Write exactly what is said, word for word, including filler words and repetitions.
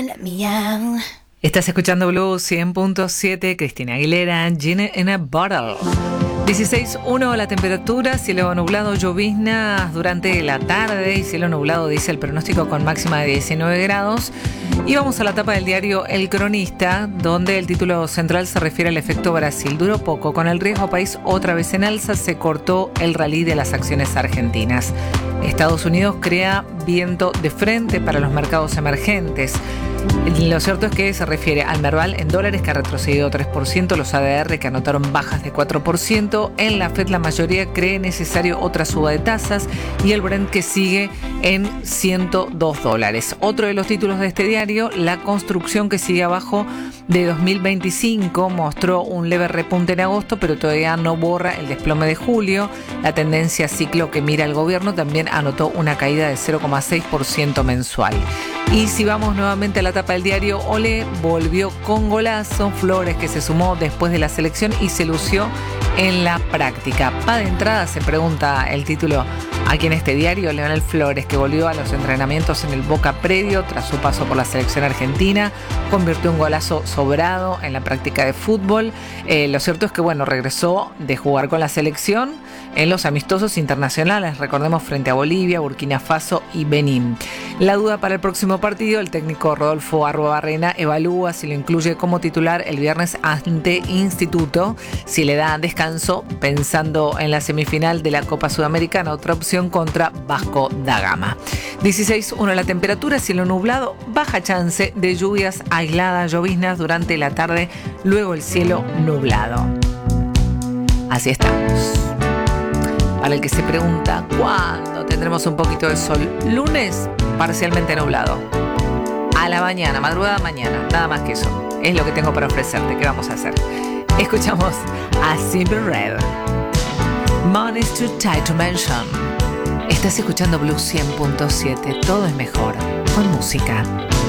Estás escuchando Blue cien punto siete, Cristina Aguilera, Gin in a Bottle. dieciséis uno la temperatura, cielo nublado, lloviznas durante la tarde y cielo nublado, dice el pronóstico, con máxima de diecinueve grados. Y vamos a la tapa del diario El Cronista, donde el título central se refiere al efecto Brasil. Duró poco, con el riesgo país otra vez en alza, se cortó el rally de las acciones argentinas. Estados Unidos crea viento de frente para los mercados emergentes. Lo cierto es que se refiere al Merval en dólares, que ha retrocedido tres por ciento, los A D R que anotaron bajas de cuatro por ciento. En la Fed la mayoría cree necesario otra suba de tasas y el Brent que sigue en ciento dos dólares. Otro de los títulos de este diario, la construcción que sigue abajo de dos mil veinticinco, mostró un leve repunte en agosto, pero todavía no borra el desplome de julio. La tendencia ciclo que mira el gobierno también anotó una caída de cero coma seis por ciento mensual. Y si vamos nuevamente a la tapa del diario, Olé volvió con golazo. Flores, que se sumó después de la selección y se lució en la práctica. ¿Pa de entrada?, se pregunta el título aquí en este diario. Leonel Flores, que volvió a los entrenamientos en el Boca Predio tras su paso por la selección argentina, convirtió un golazo sobrado en la práctica de fútbol. Eh, lo cierto es que, bueno, regresó de jugar con la selección en los amistosos internacionales, recordemos, frente a Bolivia, Burkina Faso y Benín. La duda para el próximo partido, el técnico Rodolfo Arruabarrena evalúa si lo incluye como titular el viernes ante Instituto, si le da descanso pensando en la semifinal de la Copa Sudamericana, otra opción contra Vasco da Gama. dieciséis uno la temperatura, cielo nublado, baja chance de lluvias aisladas, lloviznas durante la tarde, luego el cielo nublado. Así estamos. Para el que se pregunta cuándo tendremos un poquito de sol, lunes parcialmente nublado. A la mañana, madrugada mañana, nada más que eso. Es lo que tengo para ofrecerte. ¿Qué vamos a hacer? Escuchamos a Simply Red. Money's too tight to mention. Estás escuchando Blue cien punto siete. Todo es mejor con música.